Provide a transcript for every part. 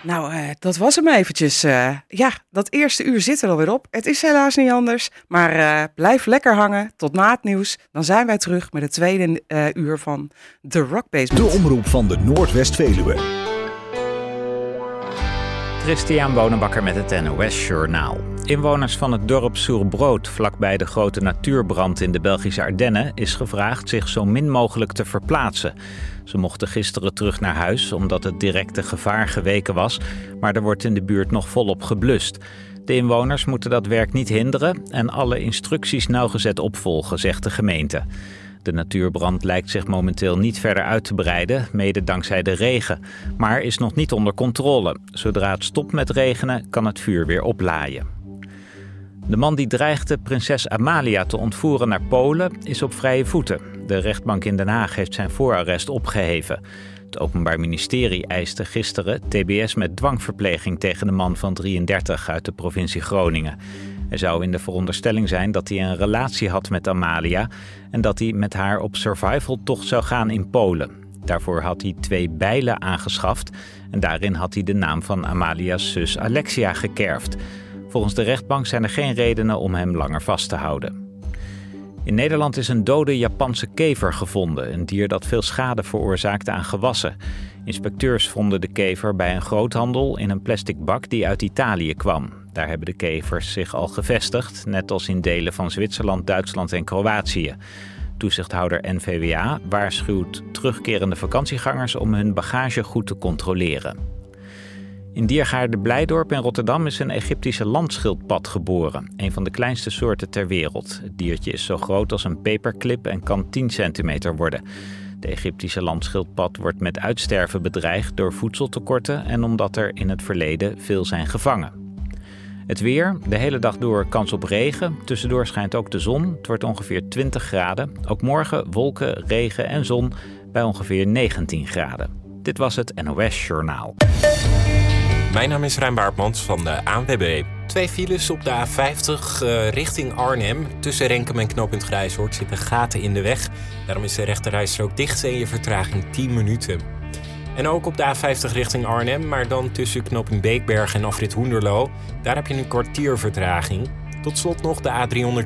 Dat was hem eventjes. Dat eerste uur zit er alweer op. Het is helaas niet anders. Maar blijf lekker hangen tot na het nieuws. Dan zijn wij terug met het tweede uur van The Rock Basement. De omroep van de Noordwest-Veluwe. Christian Bonenbakker met het NOS Journaal. Inwoners van het dorp Suurbrood, vlakbij de grote natuurbrand in de Belgische Ardennen, is gevraagd zich zo min mogelijk te verplaatsen. Ze mochten gisteren terug naar huis omdat het directe gevaar geweken was, maar er wordt in de buurt nog volop geblust. De inwoners moeten dat werk niet hinderen en alle instructies nauwgezet opvolgen, zegt de gemeente. De natuurbrand lijkt zich momenteel niet verder uit te breiden, mede dankzij de regen, maar is nog niet onder controle. Zodra het stopt met regenen, kan het vuur weer oplaaien. De man die dreigde prinses Amalia te ontvoeren naar Polen is op vrije voeten. De rechtbank in Den Haag heeft zijn voorarrest opgeheven. Het Openbaar Ministerie eiste gisteren tbs met dwangverpleging tegen de man van 33 uit de provincie Groningen. Er zou in de veronderstelling zijn dat hij een relatie had met Amalia en dat hij met haar op survivaltocht zou gaan in Polen. Daarvoor had hij 2 bijlen aangeschaft en daarin had hij de naam van Amalia's zus Alexia gekerfd. Volgens de rechtbank zijn er geen redenen om hem langer vast te houden. In Nederland is een dode Japanse kever gevonden, een dier dat veel schade veroorzaakte aan gewassen. Inspecteurs vonden de kever bij een groothandel in een plastic bak die uit Italië kwam. Daar hebben de kevers zich al gevestigd, net als in delen van Zwitserland, Duitsland en Kroatië. Toezichthouder NVWA waarschuwt terugkerende vakantiegangers om hun bagage goed te controleren. In Diergaarde Blijdorp in Rotterdam is een Egyptische landschildpad geboren. Een van de kleinste soorten ter wereld. Het diertje is zo groot als een paperclip en kan 10 centimeter worden. De Egyptische landschildpad wordt met uitsterven bedreigd door voedseltekorten en omdat er in het verleden veel zijn gevangen. Het weer, de hele dag door kans op regen. Tussendoor schijnt ook de zon. Het wordt ongeveer 20 graden. Ook morgen wolken, regen en zon bij ongeveer 19 graden. Dit was het NOS Journaal. Mijn naam is Rijn Baartmans van de ANWB. 2 files op de A50 richting Arnhem. Tussen Renkum en knooppunt Grijshoort zitten gaten in de weg. Daarom is de rechterrijstrook dicht en je vertraging 10 minuten. En ook op de A50 richting Arnhem, maar dan tussen knooppunt Beekberg en afrit Hoenderloo. Daar heb je een kwartier vertraging. Tot slot nog de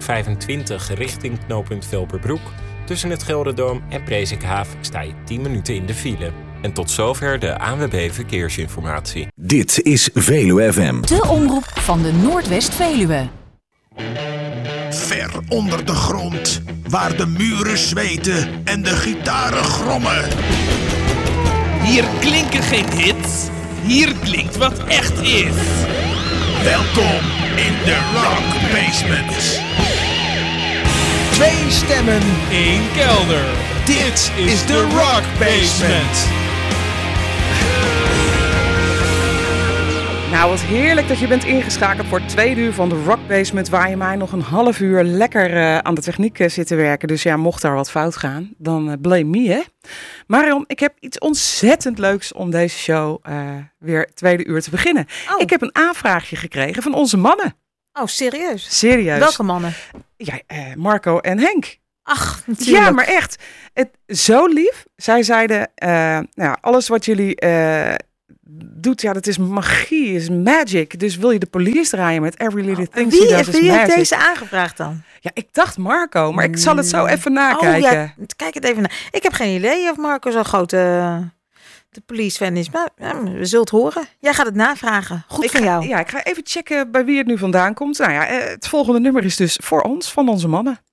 A325 richting knooppunt Velperbroek. Tussen het Gelderdoom en Presikhaaf sta je 10 minuten in de file. En tot zover de ANWB Verkeersinformatie. Dit is Veluwe FM. De omroep van de Noordwest-Veluwe. Ver onder de grond, waar de muren zweten en de gitaren grommen. Hier klinken geen hits, hier klinkt wat echt is. Welkom in de Rock Basement. 2 stemmen, 1 kelder. Dit is de Rock Basement. Nou, wat heerlijk dat je bent ingeschakeld voor het tweede uur van de Rock Basement, waar je mij nog een half uur lekker aan de techniek zit te werken. Dus ja, mocht daar wat fout gaan, dan blame me, hè. Marion, ik heb iets ontzettend leuks om deze show weer het tweede uur te beginnen. Oh. Ik heb een aanvraagje gekregen van onze mannen. Oh, serieus? Serieus. Welke mannen? Ja, Marco en Henk. Ach, natuurlijk. Ja, maar echt. Zo lief. Zij zeiden, alles wat jullie doet, dat is magie, is magic. Dus wil je de police draaien met Every Little Thing She Does is Wie heeft magic. deze aangevraagd dan? Ja, ik dacht Marco, maar ik zal het zo even nakijken. Oh ja, kijk het even na. Ik heb geen idee of Marco zo'n grote de police-fan is. Maar we zullen het horen. Jij gaat het navragen. Goed van jou. Ja, ik ga even checken bij wie het nu vandaan komt. Nou ja, het volgende nummer is dus voor ons, van onze mannen.